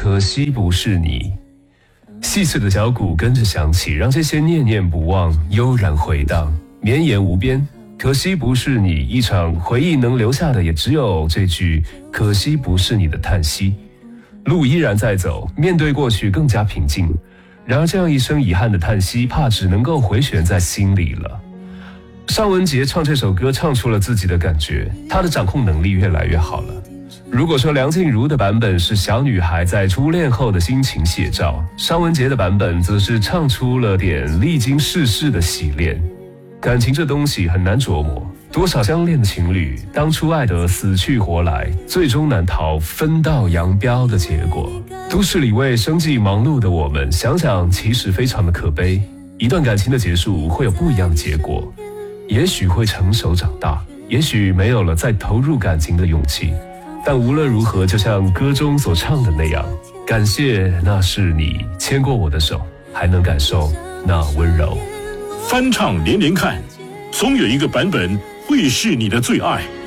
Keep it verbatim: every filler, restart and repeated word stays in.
可惜不是你。细碎的小鼓跟着响起，让这些念念不忘悠然回荡，绵延无边。可惜不是你，一场回忆能留下的也只有这句可惜不是你的叹息。路依然在走，面对过去更加平静。然而这样一声遗憾的叹息，怕只能够回旋在心里了。尚雯婕唱这首歌唱出了自己的感觉，她的掌控能力越来越好了。如果说梁静茹的版本是小女孩在初恋后的心情写照，尚雯婕的版本则是唱出了点历经世事的洗练。感情这东西很难琢磨，多少相恋的情侣当初爱得死去活来，最终难逃分道扬镳的结果。都市里为生计忙碌的我们，想想其实非常的可悲。一段感情的结束会有不一样的结果，也许会成熟长大，也许没有了再投入感情的勇气，但无论如何，就像歌中所唱的那样，感谢那是你牵过我的手，还能感受那温柔。 翻唱连连看，总有一个版本会是你的最爱。